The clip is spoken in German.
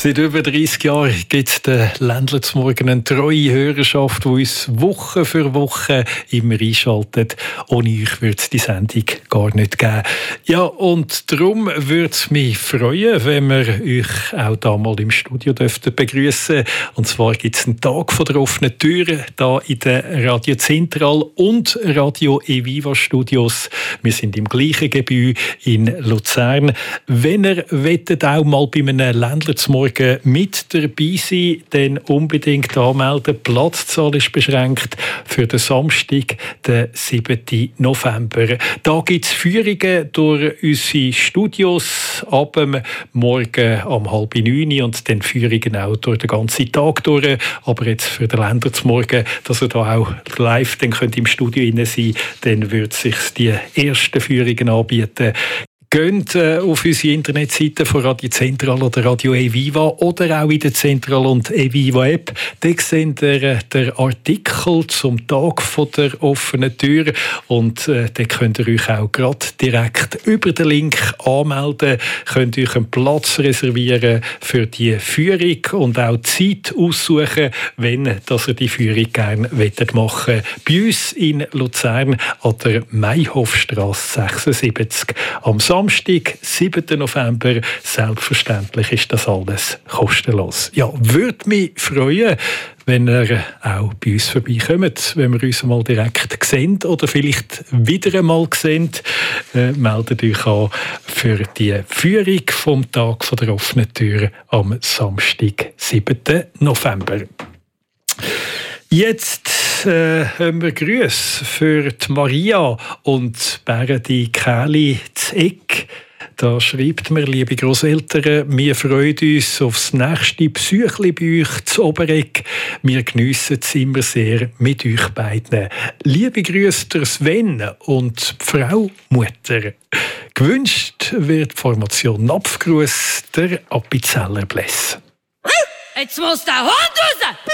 Seit über 30 Jahren gibt es den Ländler zum Morgen eine treue Hörerschaft, die uns Woche für Woche immer einschaltet. Ohne euch würde es die Sendung gar nicht geben. Ja, und darum würde es mich freuen, wenn wir euch auch da mal im Studio begrüßen. Und zwar gibt es einen Tag von der offenen Türen hier in der Radio Zentral und Radio Eviva Studios. Wir sind im gleichen Gebäude in Luzern. Wenn ihr wettet, auch mal bei einem Ländler zum Morgen mit dabei sein, dann unbedingt anmelden. Die Platzzahl ist beschränkt für den Samstag, den 7. November. Da gibt es Führungen durch unsere Studios ab dem Morgen um 8:30 und dann Führungen auch durch den ganzen Tag durch. Aber jetzt für den Ländler zum Morgen, dass ihr da auch live dann könnt im Studio rein sein, dann würde sich die ersten Führungen anbieten. Geht auf unsere Internetseite von Radio Zentral oder Radio Eviva oder auch in der Zentral- und Eviva-App. Da seht ihr den Artikel zum Tag von der offenen Tür und da könnt ihr euch auch gerade direkt über den Link anmelden, könnt euch einen Platz reservieren für die Führung und auch Zeit aussuchen, wenn dass ihr die Führung gerne machen wollt. Bei uns in Luzern an der Mayhofstrasse 76 am Samstag, 7. November. Selbstverständlich ist das alles kostenlos. Ja, würde mich freuen, wenn ihr auch bei uns vorbeikommt, wenn wir uns mal direkt sehen oder vielleicht wieder einmal sehen. Meldet euch an für die Führung vom Tag von der offenen Tür am Samstag, 7. November. Jetzt haben wir Grüße für die Maria und Berdi Käli zu Eck. Da schreibt mir, liebe Grosseltern, wir freuen uns aufs nächste Besuchli bei euch zu Oberegg. Wir geniessen es immer sehr mit euch beiden. Liebe Grüße der Sven und die Frau Mutter. Gewünscht wird die Formation Napfgruß der Appenzeller Bläss. Jetzt muss der Hund raus!